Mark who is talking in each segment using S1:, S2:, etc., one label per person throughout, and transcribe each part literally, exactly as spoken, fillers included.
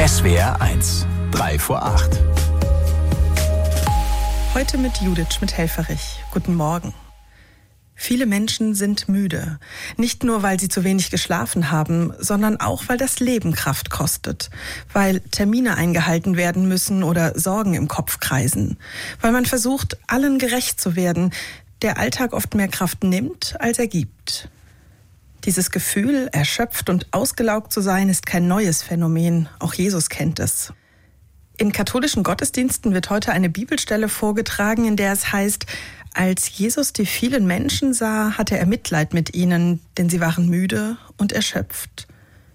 S1: S W R eins, drei vor acht.
S2: Heute mit Judith Schmidt-Helfferich. Guten Morgen. Viele Menschen sind müde. Nicht nur, weil sie zu wenig geschlafen haben, sondern auch, weil das Leben Kraft kostet. Weil Termine eingehalten werden müssen oder Sorgen im Kopf kreisen. Weil man versucht, allen gerecht zu werden, der Alltag oft mehr Kraft nimmt, als er gibt. Dieses Gefühl, erschöpft und ausgelaugt zu sein, ist kein neues Phänomen. Auch Jesus kennt es. In katholischen Gottesdiensten wird heute eine Bibelstelle vorgetragen, in der es heißt: Als Jesus die vielen Menschen sah, hatte er Mitleid mit ihnen, denn sie waren müde und erschöpft.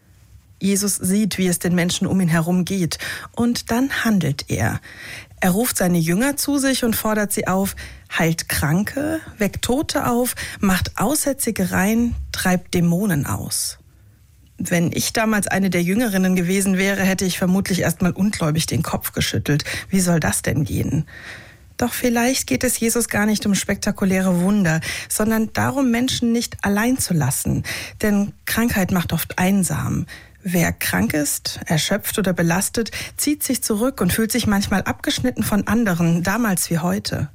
S2: Jesus sieht, wie es den Menschen um ihn herum geht, und dann handelt er. Er ruft seine Jünger zu sich und fordert sie auf: Heilt Kranke, weckt Tote auf, macht Aussätzige rein, treibt Dämonen aus. Wenn ich damals eine der Jüngerinnen gewesen wäre, hätte ich vermutlich erstmal ungläubig den Kopf geschüttelt. Wie soll das denn gehen? Doch vielleicht geht es Jesus gar nicht um spektakuläre Wunder, sondern darum, Menschen nicht allein zu lassen. Denn Krankheit macht oft einsam. Wer krank ist, erschöpft oder belastet, zieht sich zurück und fühlt sich manchmal abgeschnitten von anderen, damals wie heute.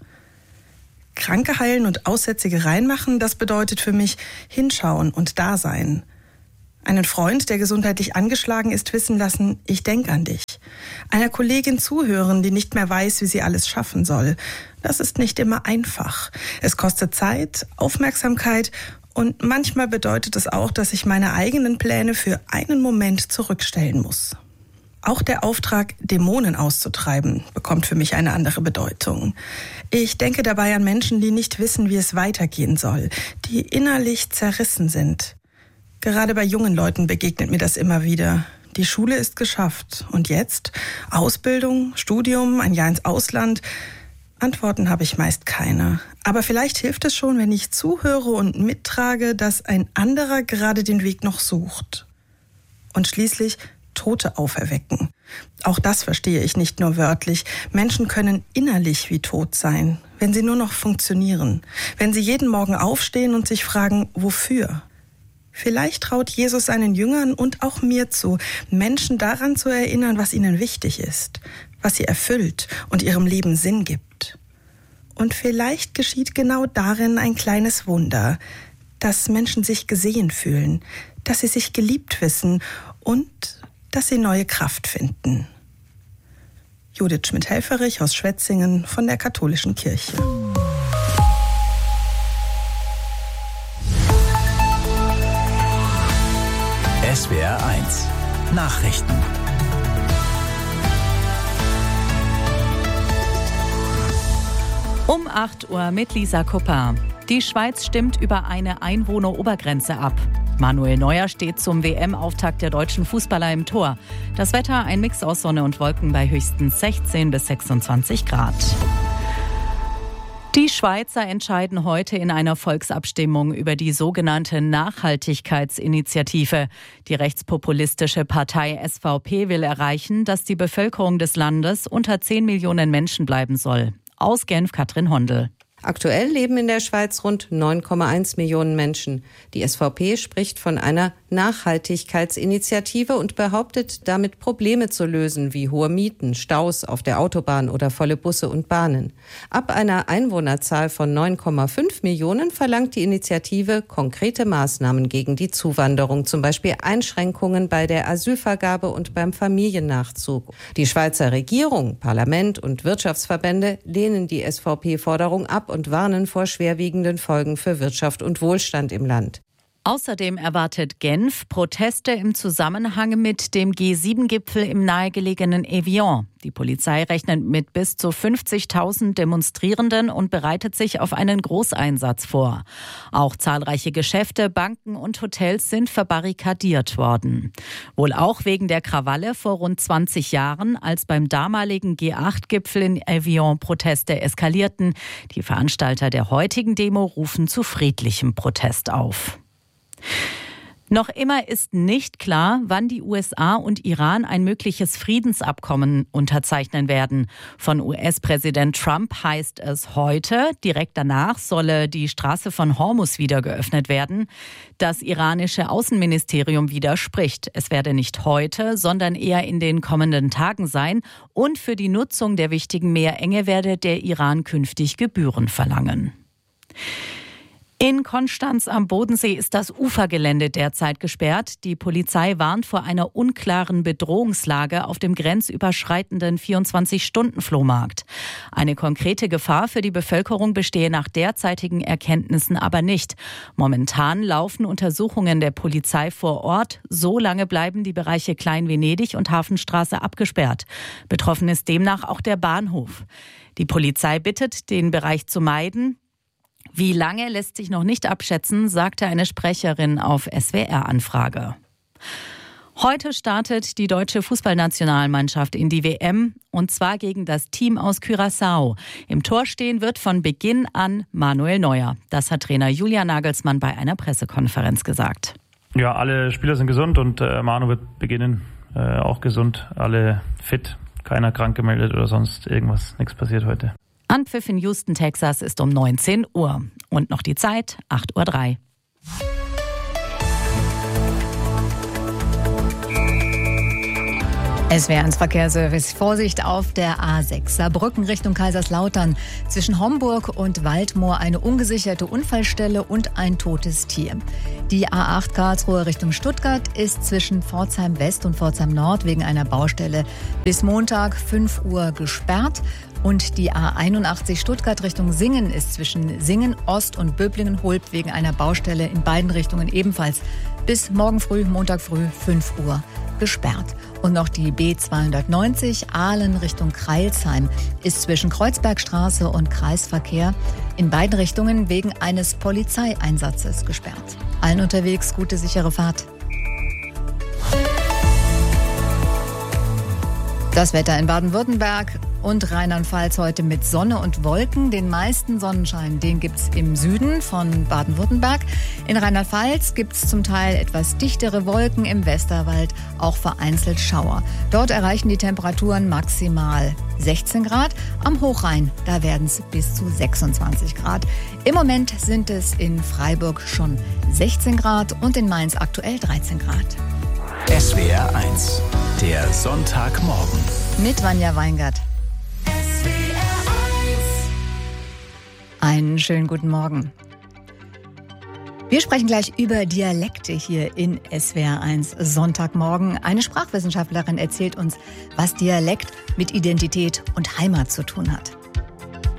S2: Kranke heilen und Aussätzige reinmachen, das bedeutet für mich hinschauen und da sein. Einen Freund, der gesundheitlich angeschlagen ist, wissen lassen: Ich denke an dich. Einer Kollegin zuhören, die nicht mehr weiß, wie sie alles schaffen soll. Das ist nicht immer einfach. Es kostet Zeit, Aufmerksamkeit und manchmal bedeutet es auch, dass ich meine eigenen Pläne für einen Moment zurückstellen muss. Auch der Auftrag, Dämonen auszutreiben, bekommt für mich eine andere Bedeutung. Ich denke dabei an Menschen, die nicht wissen, wie es weitergehen soll, die innerlich zerrissen sind. Gerade bei jungen Leuten begegnet mir das immer wieder. Die Schule ist geschafft. Und jetzt? Ausbildung, Studium, ein Jahr ins Ausland? Antworten habe ich meist keine. Aber vielleicht hilft es schon, wenn ich zuhöre und mittrage, dass ein anderer gerade den Weg noch sucht. Und schließlich Tote auferwecken. Auch das verstehe ich nicht nur wörtlich. Menschen können innerlich wie tot sein, wenn sie nur noch funktionieren. Wenn sie jeden Morgen aufstehen und sich fragen, wofür? Vielleicht traut Jesus seinen Jüngern und auch mir zu, Menschen daran zu erinnern, was ihnen wichtig ist, was sie erfüllt und ihrem Leben Sinn gibt. Und vielleicht geschieht genau darin ein kleines Wunder, dass Menschen sich gesehen fühlen, dass sie sich geliebt wissen und dass sie neue Kraft finden. Judith Schmidt-Helfferich aus Schwetzingen von der Katholischen Kirche.
S1: S W R eins Nachrichten.
S3: Um acht Uhr mit Lisa Koppar. Die Schweiz stimmt über eine Einwohnerobergrenze ab. Manuel Neuer steht zum W M-Auftakt der deutschen Fußballer im Tor. Das Wetter ein Mix aus Sonne und Wolken bei höchstens sechzehn bis sechsundzwanzig Grad. Die Schweizer entscheiden heute in einer Volksabstimmung über die sogenannte Nachhaltigkeitsinitiative. Die rechtspopulistische Partei S V P will erreichen, dass die Bevölkerung des Landes unter zehn Millionen Menschen bleiben soll. Aus Genf, Katrin Hondel.
S4: Aktuell leben in der Schweiz rund neun Komma eins Millionen Menschen. Die S V P spricht von einer Nachhaltigkeitsinitiative und behauptet, damit Probleme zu lösen, wie hohe Mieten, Staus auf der Autobahn oder volle Busse und Bahnen. Ab einer Einwohnerzahl von neun Komma fünf Millionen verlangt die Initiative konkrete Maßnahmen gegen die Zuwanderung, zum Beispiel Einschränkungen bei der Asylvergabe und beim Familiennachzug. Die Schweizer Regierung, Parlament und Wirtschaftsverbände lehnen die S V P-Forderung ab und warnen vor schwerwiegenden Folgen für Wirtschaft und Wohlstand im Land.
S3: Außerdem erwartet Genf Proteste im Zusammenhang mit dem G sieben Gipfel im nahegelegenen Evian. Die Polizei rechnet mit bis zu fünfzigtausend Demonstrierenden und bereitet sich auf einen Großeinsatz vor. Auch zahlreiche Geschäfte, Banken und Hotels sind verbarrikadiert worden. Wohl auch wegen der Krawalle vor rund zwanzig Jahren, als beim damaligen G acht Gipfel in Evian Proteste eskalierten. Die Veranstalter der heutigen Demo rufen zu friedlichem Protest auf. Noch immer ist nicht klar, wann die U S A und Iran ein mögliches Friedensabkommen unterzeichnen werden. Von U S-Präsident Trump heißt es heute, direkt danach solle die Straße von Hormuz wieder geöffnet werden. Das iranische Außenministerium widerspricht. Es werde nicht heute, sondern eher in den kommenden Tagen sein. Und für die Nutzung der wichtigen Meerenge werde der Iran künftig Gebühren verlangen. In Konstanz am Bodensee ist das Ufergelände derzeit gesperrt. Die Polizei warnt vor einer unklaren Bedrohungslage auf dem grenzüberschreitenden vierundzwanzig-Stunden-Flohmarkt. Eine konkrete Gefahr für die Bevölkerung bestehe nach derzeitigen Erkenntnissen aber nicht. Momentan laufen Untersuchungen der Polizei vor Ort. So lange bleiben die Bereiche Klein-Venedig und Hafenstraße abgesperrt. Betroffen ist demnach auch der Bahnhof. Die Polizei bittet, den Bereich zu meiden. Wie lange lässt sich noch nicht abschätzen, sagte eine Sprecherin auf S W R-Anfrage. Heute startet die deutsche Fußballnationalmannschaft in die W M und zwar gegen das Team aus Curaçao. Im Tor stehen wird von Beginn an Manuel Neuer. Das hat Trainer Julian Nagelsmann bei einer Pressekonferenz gesagt.
S5: Ja, alle Spieler sind gesund und äh, Manu wird beginnen, äh, auch gesund, alle fit, keiner krank gemeldet oder sonst irgendwas, nichts passiert heute.
S3: Anpfiff in Houston, Texas ist um neunzehn Uhr. Und noch die Zeit, acht Uhr drei.
S6: S W R eins Verkehrsservice. Vorsicht auf der A sechs. Saarbrücken Richtung Kaiserslautern. Zwischen Homburg und Waldmoor eine ungesicherte Unfallstelle und ein totes Tier. Die A acht Karlsruhe Richtung Stuttgart ist zwischen Pforzheim West und Pforzheim Nord wegen einer Baustelle bis Montag fünf Uhr gesperrt. Und die A einundachtzig Stuttgart Richtung Singen ist zwischen Singen Ost und Böblingen-Holb wegen einer Baustelle in beiden Richtungen ebenfalls bis morgen früh, Montag früh, fünf Uhr gesperrt. Und noch die B zweihundertneunzig Aalen Richtung Crailsheim ist zwischen Kreuzbergstraße und Kreisverkehr in beiden Richtungen wegen eines Polizeieinsatzes gesperrt. Allen unterwegs gute, sichere Fahrt. Das Wetter in Baden-Württemberg und Rheinland-Pfalz heute mit Sonne und Wolken. Den meisten Sonnenschein, den gibt's im Süden von Baden-Württemberg. In Rheinland-Pfalz gibt's zum Teil etwas dichtere Wolken, im Westerwald auch vereinzelt Schauer. Dort erreichen die Temperaturen maximal sechzehn Grad. Am Hochrhein, da werden es bis zu sechsundzwanzig Grad. Im Moment sind es in Freiburg schon sechzehn Grad und in Mainz aktuell dreizehn Grad.
S1: S W R eins, der Sonntagmorgen.
S6: Mit Vanja Weingart. Einen schönen guten Morgen. Wir sprechen gleich über Dialekte hier in S W R eins Sonntagmorgen. Eine Sprachwissenschaftlerin erzählt uns, was Dialekt mit Identität und Heimat zu tun hat.